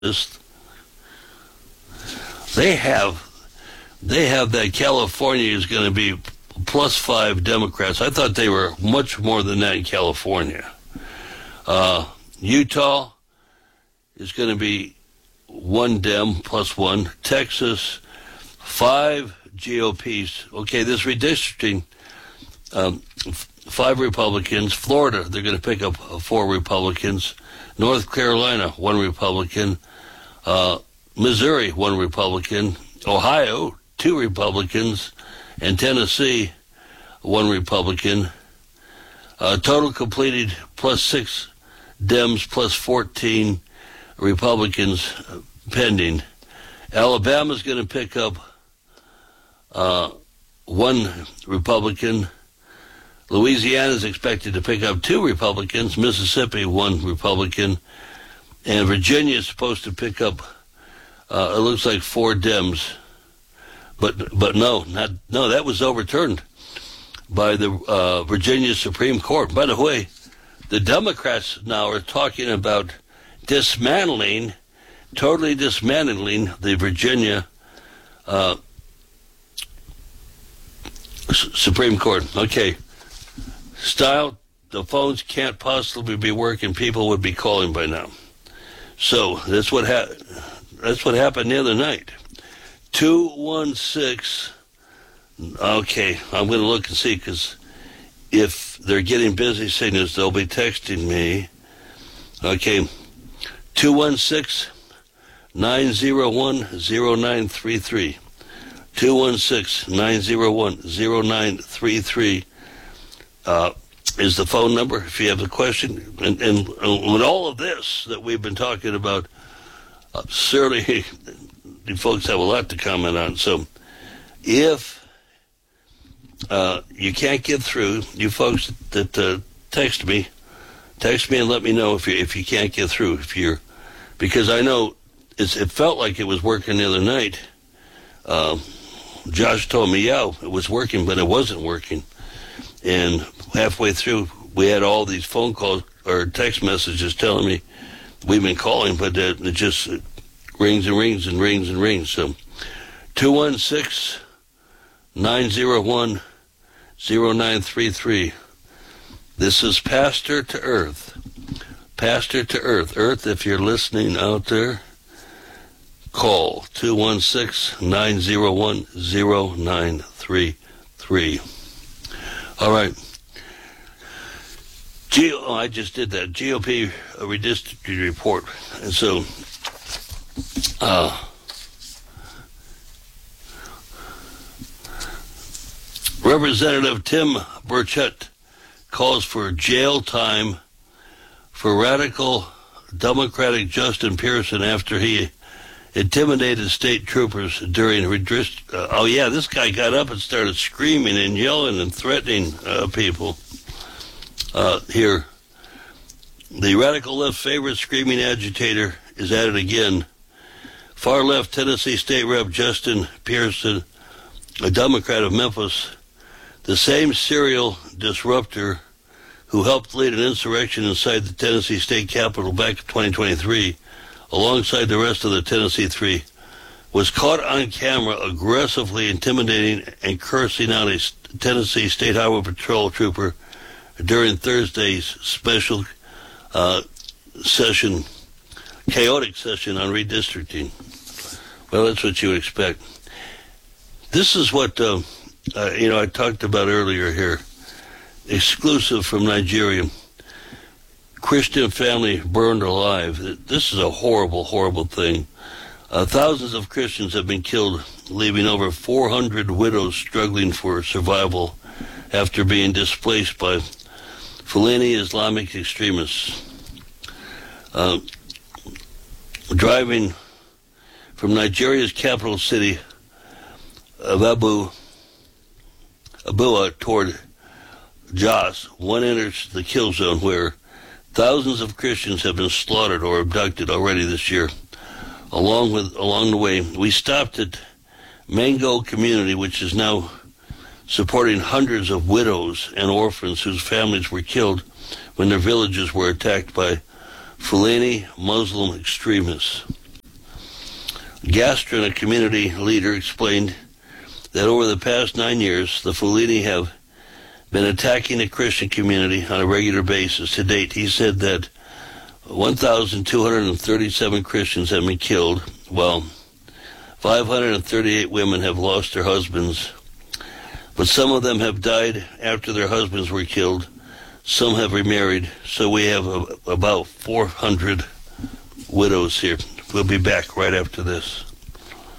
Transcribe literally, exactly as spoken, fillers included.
They have, they have that California is going to be plus five Democrats. I thought they were much more than that in California. Uh, Utah is going to be one Dem plus one. Texas, five G O Ps. Okay, this redistricting, um, f- five Republicans. Florida, they're going to pick up four Republicans. North Carolina, one Republican. Uh, Missouri, one Republican. Ohio, two Republicans. And Tennessee, one Republican. Uh, total completed plus six Dems plus fourteen Republicans uh, pending. Alabama's going to pick up uh, one Republican. Louisiana is expected to pick up two Republicans. Mississippi, one Republican. And Virginia is supposed to pick up, uh, it looks like four Dems. But but no, not no. That was overturned by the uh, Virginia Supreme Court. By the way, the Democrats now are talking about dismantling, totally dismantling the Virginia uh, S- Supreme Court. Okay, Style, the phones can't possibly be working. People would be calling by now. So that's what ha- that's what happened the other night. two one six, okay, I'm going to look and see, because if they're getting busy signals, they'll be texting me. Okay, two one six, nine zero one, zero nine three three. two one six, nine zero one, zero nine three three uh, is the phone number if you have a question. And, and with all of this that we've been talking about, uh, certainly you folks have a lot to comment on. So if uh, you can't get through, you folks that uh, text me, text me and let me know if you if you can't get through. If you're, because I know it's, it felt like it was working the other night. Uh, Josh told me, yeah, it was working, but it wasn't working. And halfway through, we had all these phone calls or text messages telling me we've been calling, but uh, it just it rings and rings and rings and rings. So two one six, nine zero one, zero nine three three. This is Pastor to Earth. Pastor to Earth. Earth, if you're listening out there, call two one six, nine zero one, zero nine three three. All right. G- oh, I just did that. G O P redistricting report. And so, uh, Representative Tim Burchett calls for jail time for radical Democratic Justin Pearson after he intimidated state troopers during redist- uh, oh yeah, this guy got up and started screaming and yelling and threatening uh, people. Uh, here, the radical left favorite screaming agitator is at it again. Far left Tennessee State Rep Justin Pearson, a Democrat of Memphis, the same serial disruptor who helped lead an insurrection inside the Tennessee State Capitol back in twenty twenty-three, alongside the rest of the Tennessee Three, was caught on camera aggressively intimidating and cursing out a Tennessee State Highway Patrol trooper during Thursday's special uh, session, chaotic session on redistricting. Well, that's what you would expect. This is what, uh, uh, you know, I talked about earlier here. Exclusive from Nigeria. Christian family burned alive. This is a horrible, horrible thing. Uh, thousands of Christians have been killed, leaving over four hundred widows struggling for survival after being displaced by Fulani Islamic extremists. Uh, driving from Nigeria's capital city of Abu Abua toward Jos, one enters the kill zone where thousands of Christians have been slaughtered or abducted already this year. Along with along the way, we stopped at Mango Community, which is now supporting hundreds of widows and orphans whose families were killed when their villages were attacked by Fulani Muslim extremists. Gastrin, a community leader, explained that over the past nine years, the Fulani have been attacking the Christian community on a regular basis. To date, he said that one thousand two hundred thirty-seven Christians have been killed, while five hundred thirty-eight women have lost their husbands. But some of them have died after their husbands were killed. Some have remarried, so we have a, about four hundred widows here. We'll be back right after this.